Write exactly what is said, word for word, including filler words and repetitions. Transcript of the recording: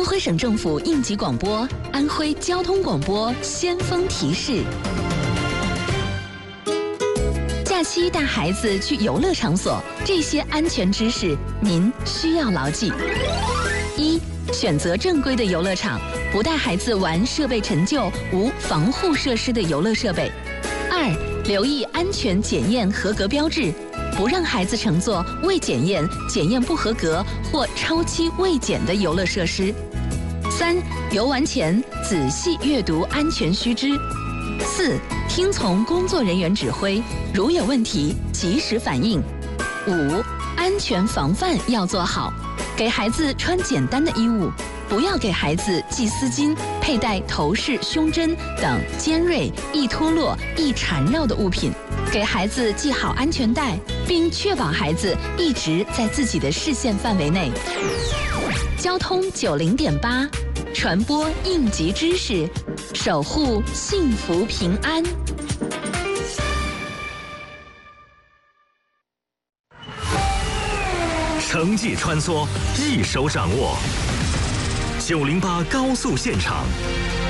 安徽省政府应急广播，安徽交通广播先锋提示：假期带孩子去游乐场所，这些安全知识您需要牢记。一、选择正规的游乐场，不带孩子玩设备陈旧、无防护设施的游乐设备。二、留意安全检验合格标志，不让孩子乘坐未检验、检验不合格或超期未检的游乐设施。三、游玩前仔细阅读安全须知。四、听从工作人员指挥，如有问题及时反映。五、安全防范要做好，给孩子穿简单的衣物，不要给孩子系丝巾、佩戴头饰、胸针等尖锐、易脱落、易缠绕的物品，给孩子系好安全带，并确保孩子一直在自己的视线范围内。交通九零点八，传播应急知识，守护幸福平安。 城际穿梭，一手掌握。九零八高速现场，